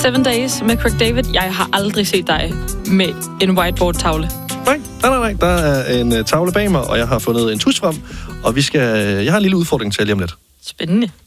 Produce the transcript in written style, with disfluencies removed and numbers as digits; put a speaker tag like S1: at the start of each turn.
S1: 7 Days med Craig David. Jeg har aldrig set dig med en whiteboard-tavle.
S2: Nej. Der er en tavle bag mig, og jeg har fundet en tus frem, og jeg har en lille udfordring til lige om lidt.
S1: Spændende.